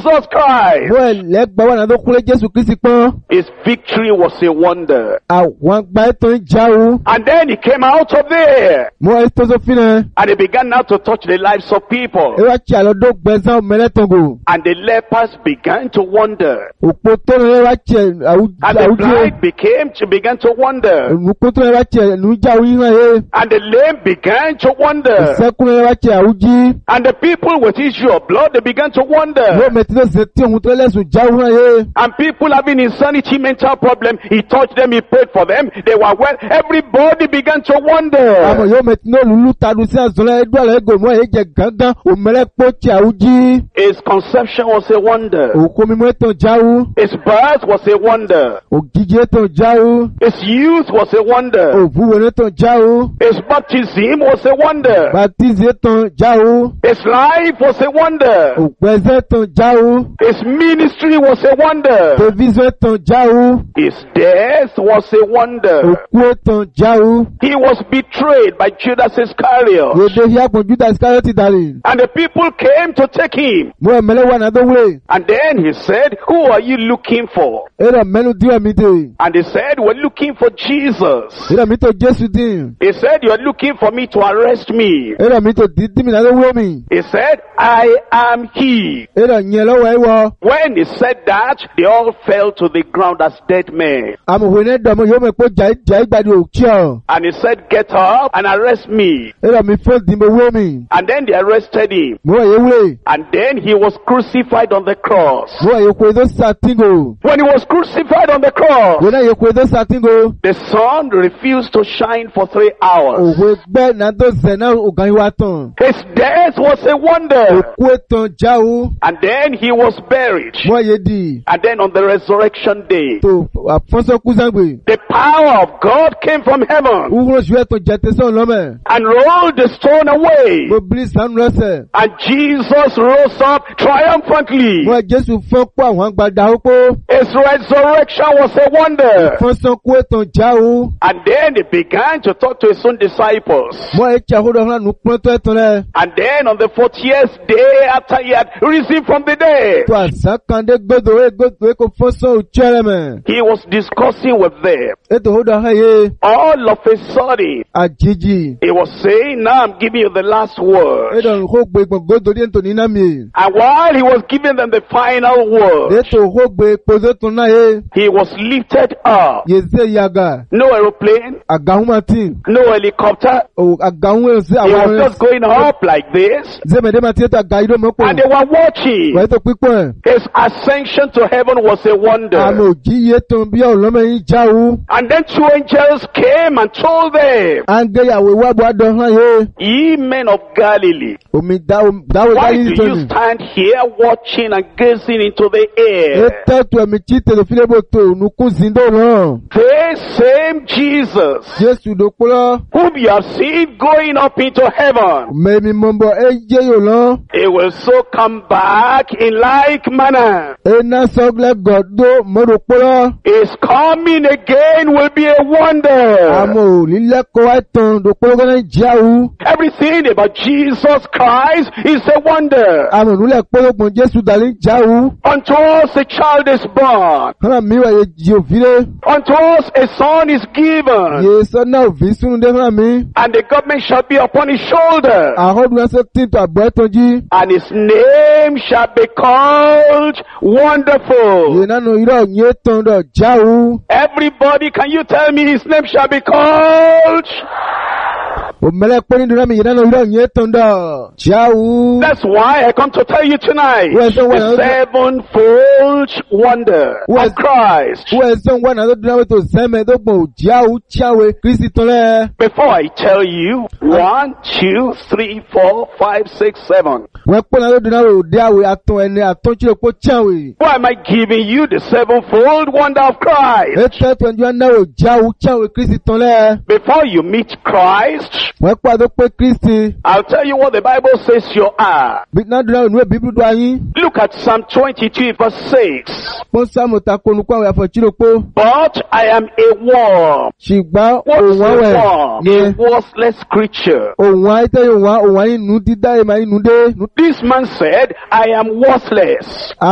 Jesus Christ. Wọ́n lẹ́gbàá wọn àdó kúrẹ́ Jésù Kristi pọ́n. His victory was a wonder. Àwọn àgbà ètò ń jáwó. And then he came out of there. Mo ètò sófin náà. And he began now to touch the lives of people. Ewa tí àlọ́dọ́ gbẹ̀sán mẹ́lẹ́tọ̀gò. And the lepers began to wonder. Òpó tó ń wá tí And the blind began to wonder. Òpó tó ń wá tí àwùjá yín náà yé. And the lame began to wonder. Ìṣẹ́kùn wá tí àwùjí. And the people with issue of blood, they began to wonder. Yóò mẹ́tí ló ṣe tí òun tó lẹ́sùn jáwó náà yé. And people having insanity, mental problem, he touched them, he prayed for them, they were well. Everybody began to wonder. Àmọ̀ yóò mẹ́tí náà lulú tadu sí àzọ́lá ẹgbẹ́ àlọ́ ẹgbẹ́ mọ́ ẹ̀jẹ̀ gángan òmẹ́lẹ́pọ̀ tí àwùjí. His conception was a wonder. Òkú mímú ètò jáwó. His birth was a wonder. Ògìjì ètò jáwó. His youth was a wonder. Òvúwẹ̀ ètò jáwó. His baptism was a wonder. Bàtísì ètò jáwó. His life was a wonder. Òpẹ̀sẹ̀ ètò jáwó. His ministry was a wonder. Tẹ̀vísọ̀ ètò jáwó. His death was a wonder. Òkú ètò jáwó. He was betrayed by Judas Iscariot. Yòdè yàgbọ̀n Judas Iscariot dàrí. And the people came to take him. Mo ẹ̀mẹ́lẹ́ wà nàdó wúlé. And then he said, who are you looking for? Èrò mẹ́nu díwẹ̀ mi dé. And they said, we're looking for Jesus. Èrò mi tó Jésù dín. He said, you're looking for me to arrest me. Èrò mi tó dídí mi nàdó wúlé mi. He said, I am he. Èrò yẹn lọ́wọ́ ẹ̀ wọ. When he said that, they all fell to the ground as dead men. Àmọ̀wé ní dọ̀mọ̀ yóò mọ̀ pé jà ìgbàdì òkú ọ̀. And he said, get up and arrest me. Èrò mi fún ìdìbò wúlé mi. And then they arrested him. Mo wà yé wúlé. And then he was crucified on the cross. Mo wà yé kó edó sàtìngò. When he was crucified on the cross, Wọ́n náà yé kó edó sàtìngò. the sun refused to shine for 3 hours. Òwe gbẹ́ nàdó zẹ̀ náà ògàn yín wá tán. His death was a wonder. Òkú ètò jáwó. And then he was buried. Mo wà yé di. And then on the resurrection day, Tó àfọ́nsọ́ kú sáńgbè. the power of God came from heaven Wúrọ̀ ṣù ètò jẹ̀tẹ̀sán lọ́mẹ̀. and rolled the stone away. Mo bírí sànú lọ́sẹ̀. And Jesus rose up triumphantly. Mo wà Jésù fọ́n kó àwọn àgbàdà ókó. His resurrection was a wonder. Fọ́nsọ́ kú ètò jáwó. And then he began to talk to his own disciples. Mo wà ètò àkójọ hàn nù pọ́ntọ́ ètò rẹ̀. And then on the 40th day after he had risen from the dead, Tó àṣà kan dé gbódò kò fọ́nsọ́ òjò rẹ̀ mẹ́. he was discussing with them. Ètò òdò hàn yé. All of a sudden, Àjèjì. he was saying, now I'm giving you the last word. Ètò òhógbè gbọ̀ngbòdò ní ètò nínú mi. And while he was giving them the final word, Ètò òhógbè kpòdó tó náà yé. he was lifted up. Yèzé yàgà. No aeroplane, Àgàhùn màtí. no helicopter. Àgàhùn èsì He àwọn was just going up like this. Zémèdé màtí ètò àgà ìdó mọ́pọ̀. And they were watching. Wà ètò pípọ̀ ẹ̀. His ascension to heaven was a wonder. Àmì òjì yé tó bí ọ̀lọ́mọ yín jáwó. And then 2 angels came and told them, Àǹgẹ̀yàwó ìwádìí àdán hàn yé. ye men of Galilee, Omi dáwò why dáyé do tó you ní. stand here watching and gazing into the air? Ètò ètò ẹ̀mí tí tèlè fílẹ̀bù tó nùkú zindó náà. The same Jesus Jésù dòkúrọ̀. whom you have seen going up into heaven, Mẹ́mi mọ̀nbọ̀ ẹ jẹ́ yóò lọ. he will so come back in like manner. Iná sọ́gbẹ́ gọ̀dọ̀ mọ́dọ̀kúrọ̀. His coming again will be a wonder. Àmọ̀ òlílẹ́kọ̀ọ́ ẹ̀tàn dòkúrọ̀ gánà jáwó. Everything about Jesus Christ is a wonder. Àmọ̀ òlúlẹ̀ pọ́lọ́gbọ̀n Jésù dàlí jáwó. Unto us a child is born. Hánà mi wà yé jì òfìré. Unto us a son is given. Yé sọ́nà òfin sínú dé hánà mi. And the government shall be upon his shoulder. Àhọ́dún ẹsẹ̀ tí tó àbọ̀ ẹ̀tàn jí. And his name shall be called Wonderful. Yé nánú irọ́ yé tán dọ̀ jáwó. Everybody, can you tell me his name shall be called? Òmẹ́lẹ́ pé nínú mi yé nánú irọ́ yé tán dọ̀ jáwó. That's why I come to tell you tonight. The sevenfold wonder of Christ. Wọ́n ẹ̀sán wà náà tó dúnra wẹ́tò sẹ́mẹ̀ẹ́dọ́gbọ̀n jáwó cháwé Kristi tán lẹ́. Before I tell you, 1, 2, 3, 4, 5, 6, 7. Wọ́n pọ̀ náà tó dúnra wẹ́ òde àwẹ̀ àtọ̀ ẹni àtọ́jú epo cháwé. Why am I giving you the sevenfold wonder of Christ? Ètò ẹ̀tọ́ ẹ̀jú náà jáwó cháwé Kristi tán lẹ́. Before you meet Christ, Wọ́n pọ̀ àdó pé Kristi. I'll tell you what the Bible says you are. Bí náà dúnra wẹ́ nùwé bíbélì dùn ayín. Look at Psalm 22 verse 6. Pọ́n sáàmù takonu kó àwọn àfọ̀chíròpó. But I am a worm. Ṣùgbọ́n What's òun a àwẹ̀ worm? ni A worthless creature. òun àìtẹ́ òun àìnú dídá ìmọ̀ inú dé. This man said, I am worthless.